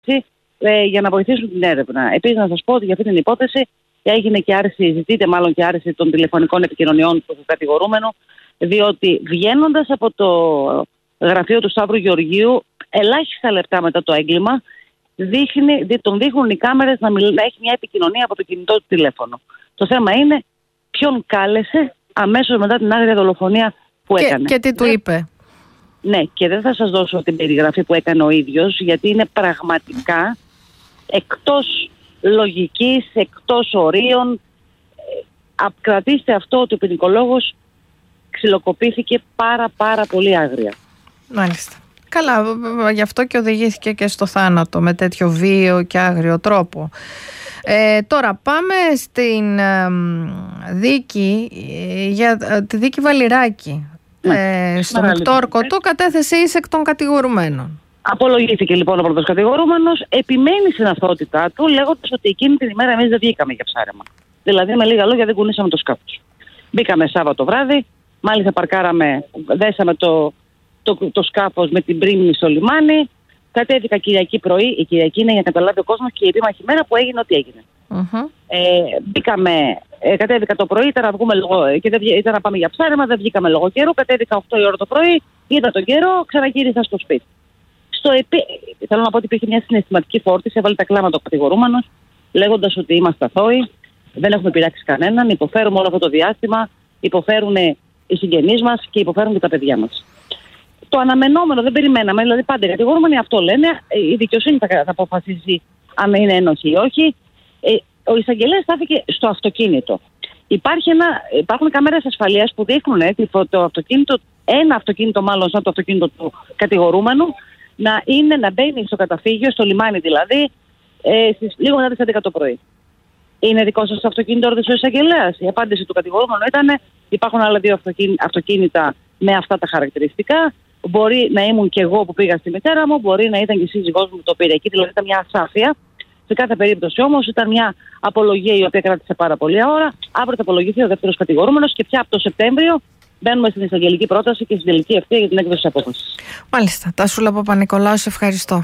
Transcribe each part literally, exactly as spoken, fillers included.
ε, για να βοηθήσουν την έρευνα. Επίσης, να σας πω ότι για αυτή την υπόθεση έγινε και άρση, ζητείται μάλλον και άρση των τηλεφωνικών επικοινωνιών του κατηγορούμενου, διότι βγαίνοντας από το γραφείο του Σταύρου Γεωργίου, ελάχιστα λεπτά μετά το έγκλημα, δείχνει, τον δείχνουν οι κάμερες να, μιλ, να έχει μια επικοινωνία από το κινητό του τηλέφωνο. Το θέμα είναι ποιον κάλεσε αμέσως μετά την άγρια δολοφονία που και, έκανε. Και τι του είπε. Ναι, και δεν θα σας δώσω την περιγραφή που έκανε ο ίδιος, γιατί είναι πραγματικά εκτός λογικής, εκτός ορίων. Ε, κρατήστε αυτό ότι ο ποινικολόγος ξυλοκοπήθηκε πάρα πάρα πολύ άγρια. Μάλιστα. Καλά, γι' αυτό και οδηγήθηκε και στο θάνατο με τέτοιο βίαιο και άγριο τρόπο. Ε, τώρα πάμε στην ε, δίκη, ε, για ε, τη δίκη Βαλιράκη. Ναι. Ε, στον Βικτόρ Κωτό κατέθεσε εις εκ των κατηγορουμένων. Απολογήθηκε λοιπόν ο πρώτος κατηγορούμενος, επιμένει στην αυτότητά του, λέγοντας ότι εκείνη την ημέρα εμείς δεν βγήκαμε για ψάρεμα. Δηλαδή, με λίγα λόγια, δεν κουνήσαμε το σκάφος. Μπήκαμε Σάββατο βράδυ, μάλιστα παρκάραμε, δέσαμε το, το, το, το σκάφος με την πρίμνη στο λιμάνι. Κατέβηκα Κυριακή πρωί. Η Κυριακή είναι, για να καταλάβει ο κόσμος, και η επίμαχη μέρα που έγινε ό,τι έγινε. Uh-huh. Ε, μπήκαμε, ε, κατέβηκα το πρωί, ήταν να, βγούμε λόγω, και δεν, ήταν να πάμε για ψάρεμα, δεν βγήκαμε λόγω καιρού. Κατέβηκα οκτώ η ώρα το πρωί, είδα τον καιρό, ξαναγύρισα στο σπίτι. Στο επί... Θέλω να πω ότι υπήρχε μια συναισθηματική φόρτιση, έβαλε τα κλάματα ο κατηγορούμενος, λέγοντας ότι είμαστε αθώοι, δεν έχουμε πειράξει κανέναν, υποφέρουμε όλο αυτό το διάστημα, υποφέρουν οι συγγενείς μας και υποφέρουν και τα παιδιά μας. Το αναμενόμενο δεν περιμέναμε, δηλαδή πάντα οι κατηγορούμενοι αυτό λένε, η δικαιοσύνη θα, θα αποφασίσει αν είναι ένοχοι ή όχι. Ε, ο εισαγγελέας στάθηκε στο αυτοκίνητο. Υπάρχει ένα, υπάρχουν κάμερες ασφαλείας που δείχνουν ε, το αυτοκίνητο, ένα αυτοκίνητο μάλλον σαν το αυτοκίνητο του κατηγορούμενου, να, είναι, να μπαίνει στο καταφύγιο, στο λιμάνι δηλαδή, ε, στις, λίγο μετά τις έντεκα το πρωί. Είναι δικό σας το αυτοκίνητο, ρώτησε ο εισαγγελέας. Η απάντηση του κατηγορούμενου ήταν: υπάρχουν άλλα δύο αυτοκίνητα με αυτά τα χαρακτηριστικά. Μπορεί να ήμουν και εγώ που πήγα στη μητέρα μου, μπορεί να ήταν και η σύζυγός μου που το πήρε εκεί, δηλαδή ήταν μια ασάφεια. Σε κάθε περίπτωση όμως ήταν μια απολογία η οποία κράτησε πάρα πολλή ώρα. Αύριο θα απολογηθεί ο δεύτερος κατηγορούμενος και πια από το Σεπτέμβριο μπαίνουμε στην εισαγγελική πρόταση και στην τελική ευθεία για την έκδοση της απόφασης. Μάλιστα. Τάσουλα Παπα-Νικολάου, σε ευχαριστώ.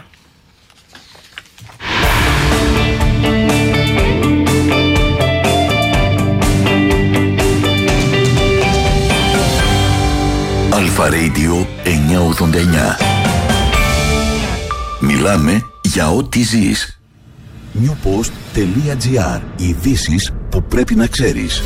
Αλφα Radio εννιακόσια ογδόντα εννιά. Μιλάμε για ό,τι ζεις. newpost.gr. Ειδήσεις που πρέπει να ξέρεις.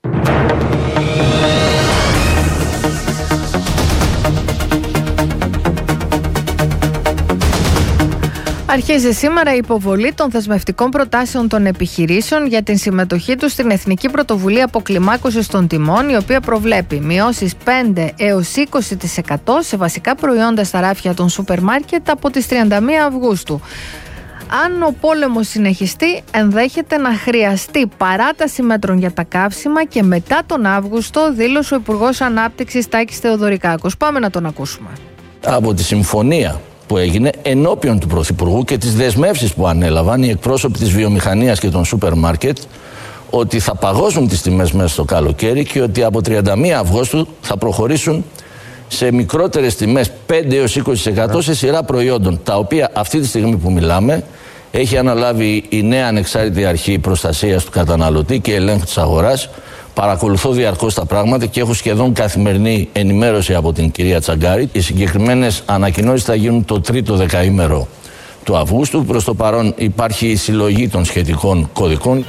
Αρχίζει σήμερα η υποβολή των δεσμευτικών προτάσεων των επιχειρήσεων για την συμμετοχή τους στην Εθνική Πρωτοβουλία Αποκλιμάκωσης των Τιμών, η οποία προβλέπει μειώσεις πέντε έως είκοσι τοις εκατό σε βασικά προϊόντα στα ράφια των σούπερ μάρκετ από τις τριάντα μία Αυγούστου. Αν ο πόλεμος συνεχιστεί, ενδέχεται να χρειαστεί παράταση μέτρων για τα καύσιμα και μετά τον Αύγουστο, δήλωσε ο Υπουργός Ανάπτυξης Τάκης Θεοδωρικάκος. Πάμε να τον ακούσουμε. Από τη συμφωνία που έγινε ενώπιον του Πρωθυπουργού και τις δεσμεύσεις που ανέλαβαν οι εκπρόσωποι της βιομηχανίας και των σούπερ μάρκετ, ότι θα παγώσουν τις τιμές μέσα στο καλοκαίρι και ότι από τριάντα μία Αυγούστου θα προχωρήσουν σε μικρότερες τιμές πέντε έως είκοσι τοις εκατό σε σειρά προϊόντων, τα οποία αυτή τη στιγμή που μιλάμε έχει αναλάβει η νέα ανεξάρτητη αρχή προστασίας του καταναλωτή και ελέγχου της αγοράς. Παρακολουθώ διαρκώς τα πράγματα και έχω σχεδόν καθημερινή ενημέρωση από την κυρία Τσαγκάρη. Οι συγκεκριμένες ανακοινώσεις θα γίνουν το τρίτο δεκαήμερο του Αυγούστου. Προς το παρόν υπάρχει η συλλογή των σχετικών κωδικών.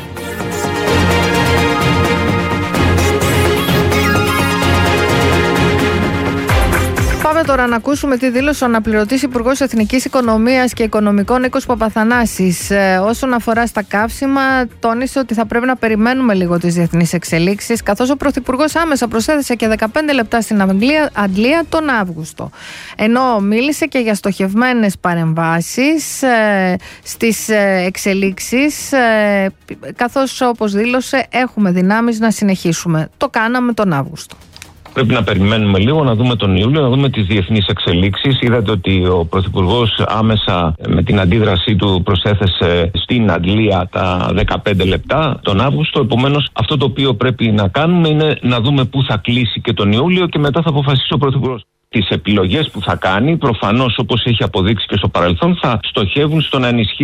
Πάμε τώρα να ακούσουμε τι δήλωσε ο αναπληρωτής Υπουργός Εθνικής Οικονομίας και Οικονομικών Νίκος Παπαθανάσης. Ε, όσον αφορά στα καύσιμα, τόνισε ότι θα πρέπει να περιμένουμε λίγο τις διεθνείς εξελίξεις, καθώς ο Πρωθυπουργός άμεσα προσέθεσε και δεκαπέντε λεπτά στην Αγγλία, Αντλία τον Αύγουστο. Ενώ μίλησε και για στοχευμένες παρεμβάσεις ε, στις ε, εξελίξεις, ε, καθώς όπως δήλωσε έχουμε δυνάμεις να συνεχίσουμε. Το κάναμε τον Αύγουστο. Πρέπει να περιμένουμε λίγο, να δούμε τον Ιούλιο, να δούμε τις διεθνείς εξελίξεις. Είδατε ότι ο Πρωθυπουργός άμεσα με την αντίδρασή του προσέθεσε στην Αντλία τα δεκαπέντε λεπτά τον Αύγουστο. Επομένως, αυτό το οποίο πρέπει να κάνουμε είναι να δούμε πού θα κλείσει και τον Ιούλιο και μετά θα αποφασίσει ο Πρωθυπουργός. τις επιλογές που θα κάνει, προφανώς όπως έχει αποδείξει και στο παρελθόν, θα στοχεύουν στο να ενισχύσει